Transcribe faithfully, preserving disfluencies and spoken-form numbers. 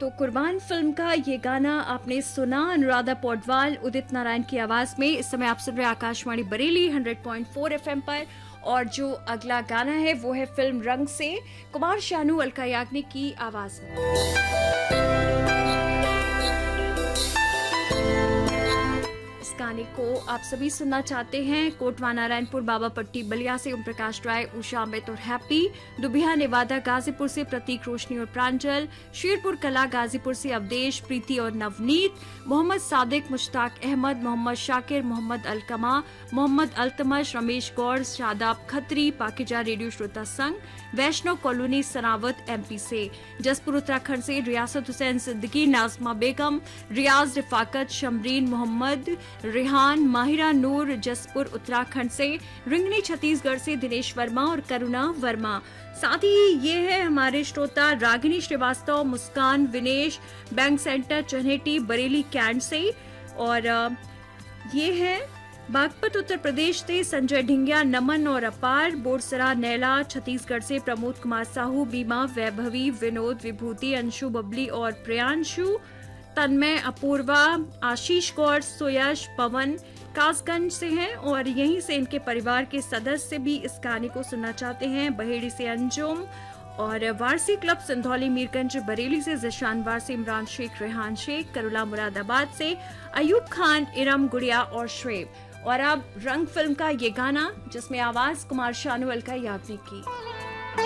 तो कुर्बान फिल्म का ये गाना आपने सुना अनुराधा पौडवाल उदित नारायण की आवाज में। इस समय आप सुन रहे Akashvani Bareilly hundred point four FM पर, और जो अगला गाना है वो है फिल्म रंग से कुमार शानू अलका याग्निक की आवाज में। गाने को आप सभी सुनना चाहते हैं कोटवा नारायणपुर बाबा पट्टी बलिया से ओम प्रकाश राय, उषा अमित और हैप्पी, दुबिया नेवादा गाजीपुर से प्रतीक, रोशनी और प्रांजल, शेरपुर कला गाजीपुर से अवदेश, प्रीति और नवनीत, मोहम्मद सादिक, मुश्ताक अहमद, मोहम्मद शाकिर, मोहम्मद अलकमा, मोहम्मद अल्तमश, रमेश गौर, शादाब खत्री, पाकिजा रेडियो श्रोता संघ, वैष्णव कॉलोनी सनावत एमपी से, जसपुर उत्तराखंड से रियासत हुसैन सिद्दीकी, नाजमा बेगम, रियाज रिफाकत, शमरीन मोहम्मद, रिहान, माहिरा नूर जसपुर उत्तराखंड से, रिंगनी छत्तीसगढ़ से दिनेश वर्मा और करुणा वर्मा। साथ ही ये है हमारे श्रोता रागिनी श्रीवास्तव, मुस्कान, Vinesh, bank centre चन्हेटी Bareilly cantt से, और ये है बागपत उत्तर प्रदेश से संजय ढिंगिया, नमन और अपार, बोरसरा नैला छत्तीसगढ़ से प्रमोद कुमार साहू, बीमा, वैभवी, विनोद, विभूति, अंशु, बबली और प्रियांशु, तन्मय, अपूर्वा, आशीष गौर, सुयश, पवन कासगंज से हैं, और यहीं से इनके परिवार के सदस्य भी इस गाने को सुनना चाहते हैं। बहेड़ी से अंजुम, और वारसी क्लब सिंधौली मीरगंज बरेली से जिशान वारसी, इमरान शेख, रेहान शेख, करुला मुरादाबाद से अयूब खान, इरम, गुड़िया और श्वेब। और अब रंग फिल्म का ये गाना जिसमें आवाज कुमार शानू अलका याग्निक की।